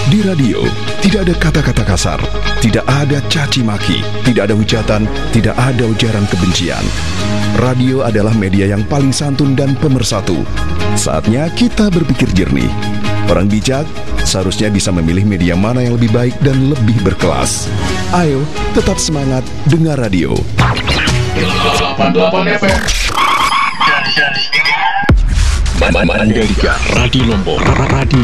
Di radio, tidak ada kata-kata kasar, tidak ada caci maki, tidak ada hujatan, tidak ada ujaran kebencian. Radio adalah media yang paling santun dan pemersatu. Saatnya kita berpikir jernih. Orang bijak seharusnya bisa memilih media mana yang lebih baik dan lebih berkelas. Ayo, tetap semangat dengar radio. 88 FM Mandalika Radio Lombok. Radio